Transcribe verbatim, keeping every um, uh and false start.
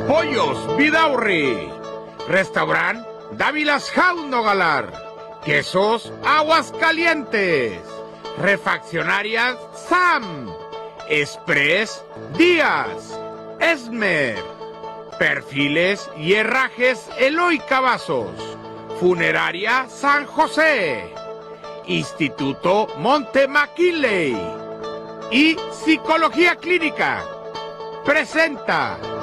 Pollos Vidaurri, Restaurant Dávilas Jauno Galar, Quesos Aguascalientes, Refaccionarias Sam, Express Díaz, Esmer, Perfiles y Herrajes Eloy Cavazos, Funeraria San José, Instituto Monte McKinley y Psicología Clínica presenta